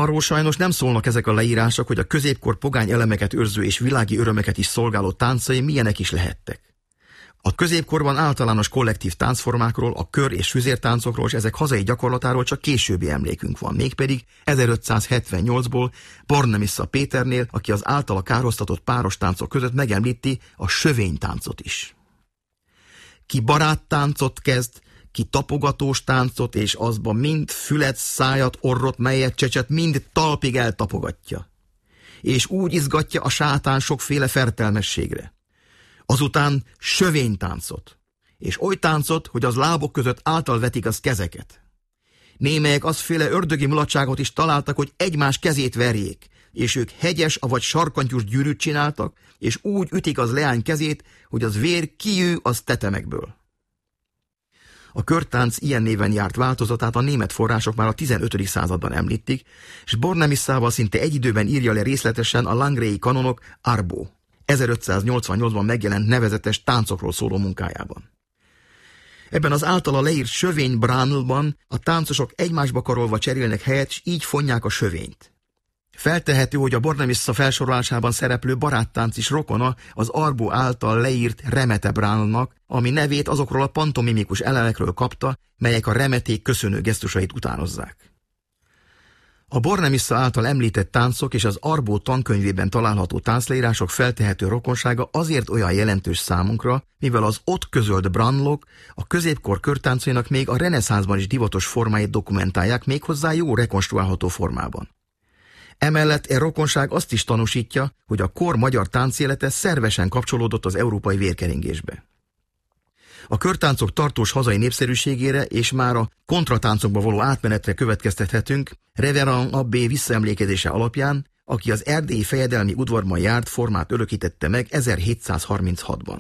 Arról sajnos nem szólnak ezek a leírások, hogy a középkor pogány elemeket őrző és világi örömeket is szolgáló táncai milyenek is lehettek. A középkorban általános kollektív táncformákról, a kör- és füzértáncokról és ezek hazai gyakorlatáról csak későbbi emlékünk van, mégpedig 1578-ból Bornemisza Péternél, aki az általa károsztatott páros táncok között megemlíti a sövénytáncot is. Ki baráttáncot kezd, ki tapogatós táncot, és azba mind fület, szájat, orrot, mellet, csecset, mind talpig eltapogatja. És úgy izgatja a sátán sokféle fertelmességre. Azután sövénytáncot, és oly táncot, hogy az lábok között általvetik az kezeket. Némelyek azféle ördögi mulatságot is találtak, hogy egymás kezét verjék, és ők hegyes, avagy sarkantyús gyűrűt csináltak, és úgy ütik az leány kezét, hogy az vér kijű az tetemekből. A körtánc ilyen néven járt változatát a német források már a 15. században említik, és Bornemissával szinte egy időben írja le részletesen a Langréi kanonok Arbo 1588-ban megjelent nevezetes táncokról szóló munkájában. Ebben az általa leírt sövény-bránlban a táncosok egymásba karolva cserélnek helyet, és így fonják a sövényt. Feltehető, hogy a Bornemissa felsorolásában szereplő baráttánc is rokona az Arbo által leírt remete-bránlnak, ami nevét azokról a pantomimikus elemekről kapta, melyek a remeték köszönő gesztusait utánozzák. A Bornemissa által említett táncok és az Arbo tankönyvében található táncleírások feltehető rokonsága azért olyan jelentős számunkra, mivel az ott közölt bránlok a középkor körtáncainak még a reneszánszban is divatos formáit dokumentálják, méghozzá jó rekonstruálható formában. Emellett e rokonság azt is tanúsítja, hogy a kor magyar táncélete szervesen kapcsolódott az európai vérkeringésbe. A körtáncok tartós hazai népszerűségére és már a kontratáncokba való átmenetre következtethetünk Reverend Abbé visszaemlékezése alapján, aki az erdélyi fejedelmi udvarban járt formát örökítette meg 1736-ban.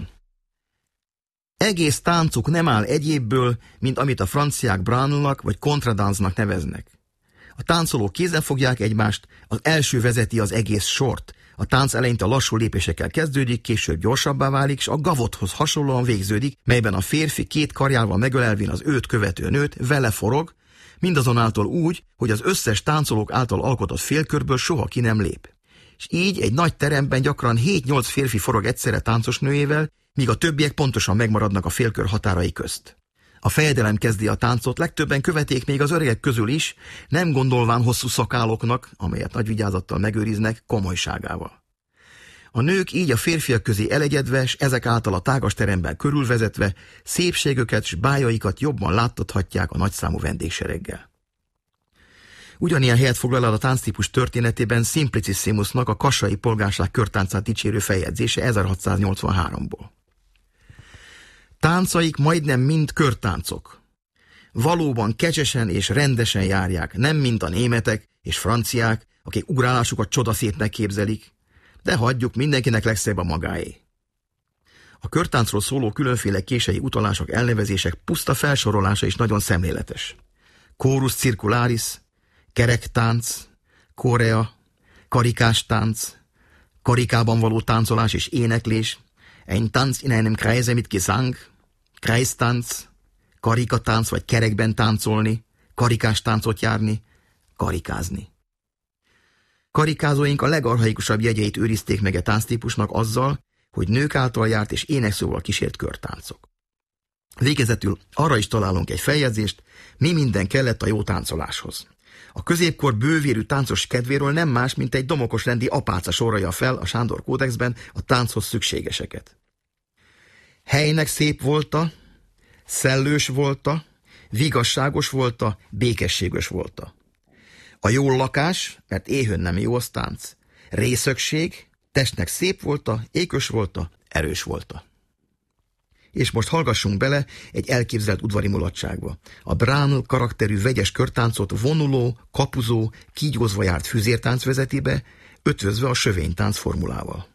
Egész táncuk nem áll egyébből, mint amit a franciák bránlnak vagy kontradáncnak neveznek. A táncolók kézen fogják egymást, az első vezeti az egész sort. A tánc eleinte lassú lépésekkel kezdődik, később gyorsabbá válik, és a gavothoz hasonlóan végződik, melyben a férfi két karjával megölelvén az őt követő nőt vele forog, mindazonáltal úgy, hogy az összes táncolók által alkotott félkörből soha ki nem lép. És így egy nagy teremben gyakran 7-8 férfi forog egyszerre táncos nőjével, míg a többiek pontosan megmaradnak a félkör határai közt. A fejedelem kezdi a táncot, legtöbben követik még az öregek közül is, nem gondolván hosszú szakáloknak, amelyet nagy vigyázattal megőriznek, komolyságával. A nők így a férfiak közé elegyedve, s ezek által a tágas teremben körülvezetve, szépségüket s bájaikat jobban láttathatják a nagyszámú vendégsereggel. Ugyanilyen helyet foglal el a tánctípus történetében Simplicissimusnak a kassai polgárság körtáncát dicsérő feljegyzése 1683-ból. Táncaik majdnem mind körtáncok. Valóban kecsesen és rendesen járják, nem mint a németek és franciák, akik ugrálásukat csodaszépnek képzelik, de hagyjuk, mindenkinek legszebb a magáé. A körtáncról szóló különféle kései utalások, elnevezések puszta felsorolása is nagyon szemléletes. Chorus circularis, kerektánc, korea, karikás-tánc, karikában való táncolás és éneklés, ein Tanz in einem Kreise mit Gesang, Kreisztánc, karikatánc vagy kerekben táncolni, karikás táncot járni, karikázni. Karikázóink a legarchaikusabb jegyeit őrizték meg a tánctípusnak azzal, hogy nők által járt és énekszóval kísért körtáncok. Végezetül arra is találunk egy feljegyzést, mi minden kellett a jó táncoláshoz. A középkor bővérű táncos kedvéről nem más, mint egy domokos rendi apáca sorolja fel a Sándor kódexben a tánchoz szükségeseket. Helynek szép volta, szellős volta, vigasságos volta, békességes volta. A jól lakás, mert éhön nem jó az tánc. Részögség, testnek szép volta, ékös volta, erős volta. És most hallgassunk bele egy elképzelt udvari mulatságba. A Bránl karakterű vegyes körtáncot vonuló, kapuzó, kígyózva járt füzértánc vezeti be, ötvözve a sövénytánc formulával.